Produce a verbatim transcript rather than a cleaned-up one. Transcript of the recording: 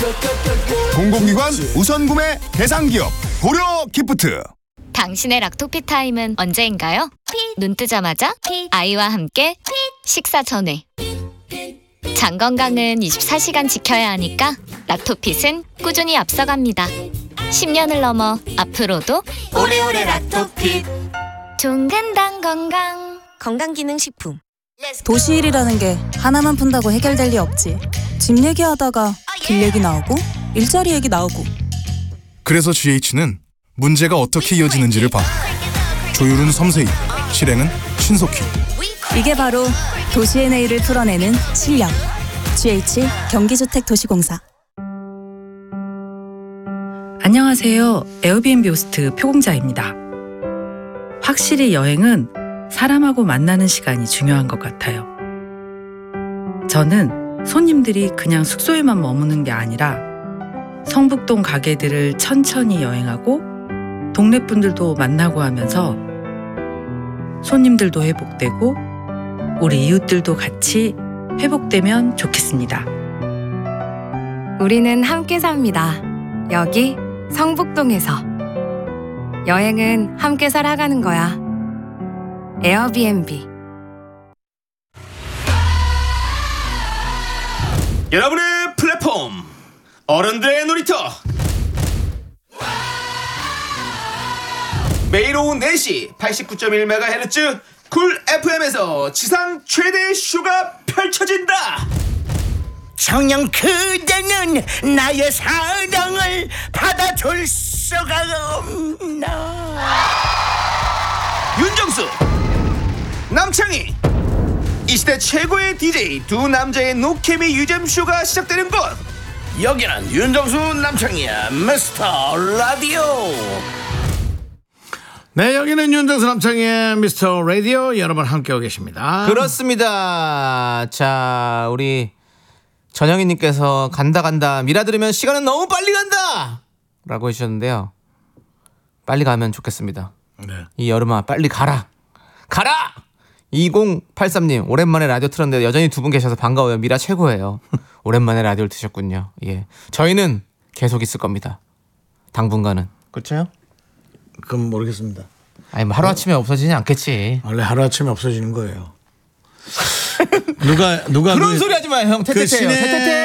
공공기관 우선구매 대상기업 고려 기프트. 당신의 락토피 타임은 언제인가요? 눈 뜨자마자 아이와 함께 식사 전에. 장 건강은 이십사 시간 지켜야 하니까 락토핏은 꾸준히 앞서갑니다. 십 년을 넘어 앞으로도 오래오래 락토핏. 종근당 건강 건강기능식품. 도시일이라는 게 하나만 푼다고 해결될 리 없지. 집 얘기하다가 길 얘기 나오고 일자리 얘기 나오고. 그래서 지에이치는 문제가 어떻게 이어지는지를 봐. 조율은 섬세히, 실행은 신속히. 이게 바로 도시의 내일을 풀어내는 실력. 지에이치 경기주택도시공사. 안녕하세요. 에어비앤비 호스트 표공자입니다. 확실히 여행은 사람하고 만나는 시간이 중요한 것 같아요. 저는 손님들이 그냥 숙소에만 머무는 게 아니라 성북동 가게들을 천천히 여행하고 동네 분들도 만나고 하면서 손님들도 회복되고 우리 이웃들도 같이 회복되면 좋겠습니다. 우리는 함께 삽니다. 여기 성북동에서. 여행은 함께 살아가는 거야. 에어비앤비. 여러분의 플랫폼 어른들의 놀이터. 매일 오후 네 시 팔십구 점 일 메가헤르츠 쿨 에프엠에서 지상 최대 쇼가 펼쳐진다. 정녕 그대는 나의 사랑을 받아줄 수가 없나. 윤정수 남창희, 이 시대 최고의 디제이 두 남자의 노케미 유잼쇼가 시작되는 곳. 여기는 윤정수 남창희의 미스터 라디오. 네, 여기는 윤정수 남창희의 미스터 라디오. 여러분 함께하고 계십니다. 그렇습니다. 자, 우리 전영희님께서 간다 간다 미라 들으면 시간은 너무 빨리 간다 라고 해주셨는데요. 빨리 가면 좋겠습니다. 네. 이 여름아 빨리 가라 가라. 이공팔삼 님 오랜만에 라디오 틀었는데 여전히 두 분 계셔서 반가워요. 미라 최고예요. 오랜만에 라디오를 드셨군요. 예, 저희는 계속 있을 겁니다. 당분간은. 그렇죠? 그건 모르겠습니다. 아니 뭐 하루아침에 없어지진 않겠지. 원래 하루아침에 없어지는 거예요. 누가 누가 그런 그, 소리 하지 마요 형. 그 테테테요. 신의 테테테.